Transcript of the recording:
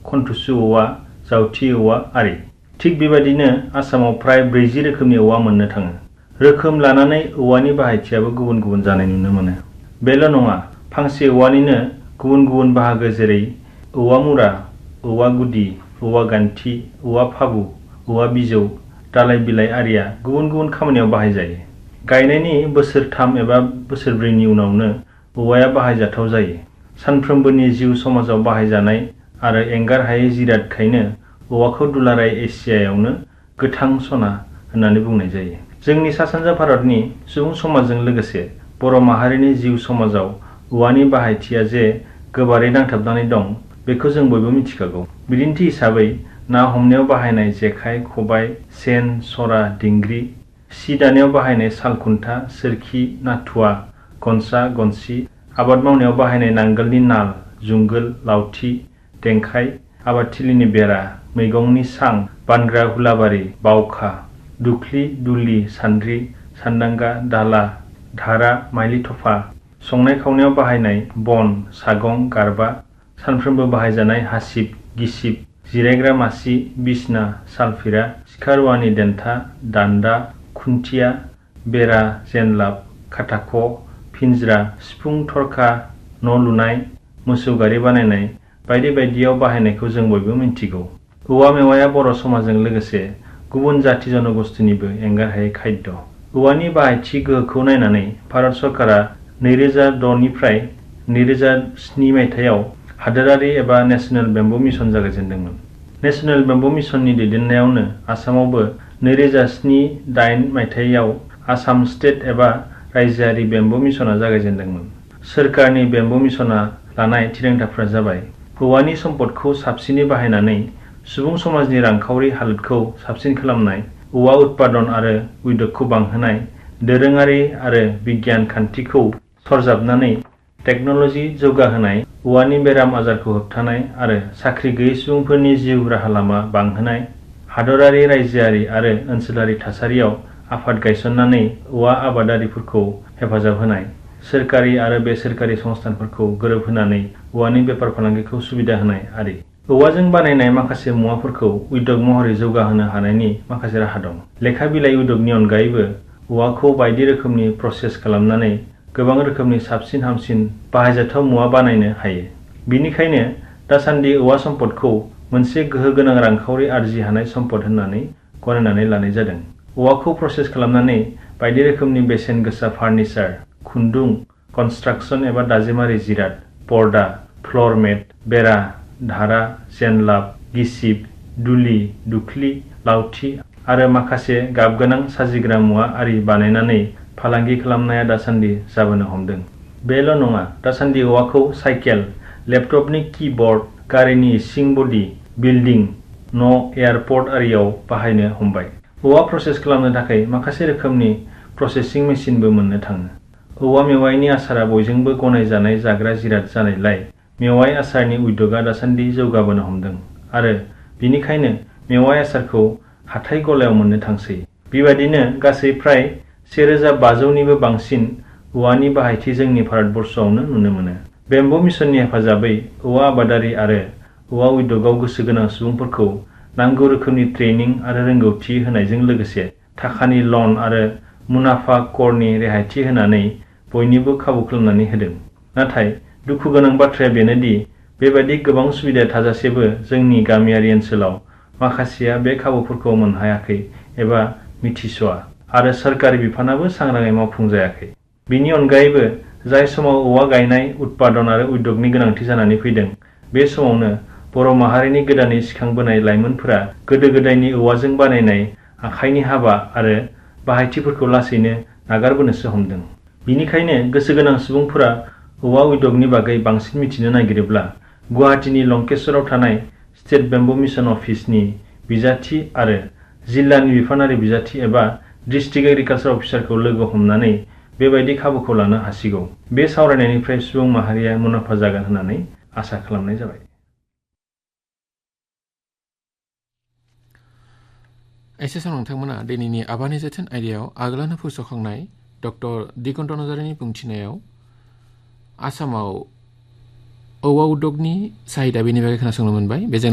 खन्थुसु औवा, जावथि औवा आरि। थिग बेबायदिनो आसामाव फ्राय 40 रोखोमनि औवा मोननो थाङो। रोखोम लानानै औवानि बाहायथियाबो गुबुन गुबुन जानाय नुनो मोनो। बेल' नङा, फांसे औवानिनो गुबुन गुबुन बाहागो जेरै औवा मुरा, औवा गुदि, औवा गान्थि, औवा फाबु, औवा बिजौ, दालाइ बिलाइ आरिया गुबुन गुबुन खामानियाव बाहायजायो। गायनायनि बोसोरथाम एबा बोसोरब्रैनि उनावनो औवाया बाहायजाथाव जायो। सानफ्रोमबोनि जिउ समाजाव बाहायजानाय आरो एंगार हायै जिरादखायनो औवाखौ दुलाराय एसियायावनो गोथां सना होननानै बुंनाय जायो। जोंनि सा-सानजा भारतनि सुबुं समाजजों लोगोसे बर' माहारिनि जिउ समाजाव औवानि बाहायथिया जे गोबारै नांथाबनानै दं, बेखौ जों बयबो मिथिखागौ। बिदिन्थि हिसाबै ना हमनायाव बाहायनाय जेखाइ, खबाइ, सेन, सरा, दिंग्रि, सि दानायाव बाहायनाय सालखुन्था, सोरखि, नाथुवा, गनसा, गनसि, आबाद मावनायाव बाहायनाय नांगोलनि नाल, जुंगोल, लावथि, देंखाय, आबादथिलिनि बेरा, मैगंनि सां, बानग्रा हुलाबारि, बावखा, दुख्लि, दुलि, सान्द्रि, सान्दांगा, दाला, धारा, माइलि थफा, संनाय खावनायाव बाहायनाय बन, सागं, गारबा, सानफ्रोमबो बाहायजानाय हासिब, गिसिब, जिरायग्रा मासि, बिसना, सालफिरा, सिखा रुवानि देन्था, दान्दा, खुन्थिया, बेरा, जेनलाब, खाथाख', फिनज्रा, सिफुं, थरखा, न' लुनाय, मोसौ गारि बानायनाय बायदि बायदियाव बाहायनायखौ जों बयबो मिन्थिगौ। औवा मेवाया बर' समाजजों लोगोसे गुबुन जाति जनगोष्ठीनिबो एंगारहायै खायद'। औवानि बाहायथि गोहोखौ नायनानै भारत सरकारा 2006 निफ्राय 2007 मायथाइयाव हादोरारि एबा नेशनेल बेम्बु मिशन जागायजेनदोंमोन। नेशनेल बेम्बु मिशननि दैदेननायावनो आसामावबो 2007-08 मायथाइयाव आसाम स्टेट एबा रायजोआरि बेम्बु मिशना जागायजेनदोंमोन। सोरखारनि बेम्बु मिशना लानाय थिरांथाफोरा जाबाय औवानि सम्पदखौ साबसिनै बाहायनानै सुबुं समाजनि रांखावरि हालोदखौ साबसिन खालामनाय, औवा उत्पादन आरो उद्यगखौ बांहोनाय, दोरोङारि आरो बिगियान खान्थिखौ सरजाबनानै टेक्न'लजि जौगाहोनाय, औवानि बेराम आजारखौ होबथानाय आरो साख्रि गैयै सुबुंफोरनि जिउ राहा लामा बांहोनाय, हादरारि, रायजोआरि आरो ओनसोलारि थासारियाव आफाद गायसननानै औवा आबादारिफोरखौ हेफाजाब होनाय, सोरखारि आरो बेसरकारि संस्थानफोरखौ गोरोबहोनानै औवानि बेफार फालांगिखौ सुबिदा होनाय आरि। औवाजों बानायनाय माखासे मुवाफोरखौ उद्योग महरै जौगाहोनो हानायनि माखासे राहा दं। लेखा बिलाइ उद्यगनि अनगायैबो औवाखौ बायदि रोखोमनि प्रसेस खालामनानै गोबां रोखोमनि साबसिन हामसिन बाहायजाथाव मुवा बानायनो हायो। बिनिखायनो दासान्दि औवा सम्पदखौ मोनसे गोहो गोनां रांखावरि आरजि हानाय सम्पद होननानै गनायनानै लानाय जादों। औवाखौ प्रसेस खालामनानै बायदि रोखोमनि बेसेन गोसा फार्निचार, खुन्दुं, कनस्ट्राक्सन एबा दाजेमारि जिराद, पर्दा, फ्ल'र मेट, बेरा, धारा, जेनलाब, गिसिब, दुलि, दुख्लि, लावथि आरो माखासे गाबगोनां साजिग्रा मुवा आरि बानायनानै फालांगि खालामनाया दासान्दि जाबोनो हमदों। बेल' नङा, दासान्दि औवाखौ साइकेल, लेपटपनि कीबर्ड, गारिनि इसिं बडि, बिल्डिं, न', एयारपर्ट आरियाव बाहायनो हमबाय। औवा प्रसेस खालामनो थाखाय माखासे रोखोमनि प्रसेसिं मेसिनबो मोननो थाङो। औवा मेवाइनि आसारा बयजोंबो गनायजानाय जाग्रा जिराद जानायलाय मेवाइ आसारनि उद्यगआ दासान्दि जौगाबोनो हमदों आरो बिनिखायनो मेवाइ आसारखौ हाथाइ गलायाव मोननो थांसै। बेबादिनो गासै फ्राय 1500 निबो बांसिन औवानि बाहायथि जोंनि भारतबर्षआवनो नुनो मोनो। बेम्बु मिशननि हेफाजाबै औवा आबादारि आरो औवा उद्यगआव गोसो गोनां सुबुंफोरखौ नांगौ रोखोमनि ट्रेनिं आरो रोंगौथि होनायजों लोगोसे थाखानि लन आरो मुनाफा करनि रेहायथि होनानै बयनिबो खाबु खालामनानै होदों। नाथाय दुखु गोनां बाथ्राया बेनोदि बेबादि गोबां सुबिदा थाजासेबो जोंनि गामियारि ओनसोलाव माखासेया बे खाबुफोरखौ मोनहायाखै एबा मिथिस'आ आरो सोरखारि बिफानाबो सांग्राङै मावफुंजायाखै। बिनि अनगायैबो जाय समाव औवा गायनाय, उत्पादन आरो उद्यगनि गोनांथि जानानै फैदों, बे समावनो बर' माहारिनि गोदानै सिखांबोनाय लाइमोनफोरा गोदो गोदायनि औवाजों बानायनाय आखाइनि हाबा आरो बाहायथिफोरखौ लासैनो नागारबोनोसो हमदों। बिनिखायनो गोसो गोनां सुबुंफोरा औवा उद्यगनि बागै बांसिन मिथिनो नागिरोब्ला गुवाहाटीनि लंकेश्वराव थानाय स्टेट बेम्बु मिशन अफिसनि बिजाथि आरो जिल्लानि बिफानारि बिजाथि एबा डिस्ट्रिक्ट एग्रिकालसार अफिसारखौ लोगो हमनानै बेबायदि खाबुखौ लानो हासिगौ। बे सावरायनायनिफ्राय सुबुं माहारिया मुलाम्फा जागोन होननानै आसा खालामनाय जाबाय। एसेसो नोंथांमोना दिनैनि आबादनि जोथोन आयदायाव आगोलावनो फोसावखांनाय डक्टर दिगन्त नार्जारिनि बुंथिनायाव आसामाव औवा उद्यगनि साहिदा बेनि बागै खोनासंनो मोनबाय। बेजों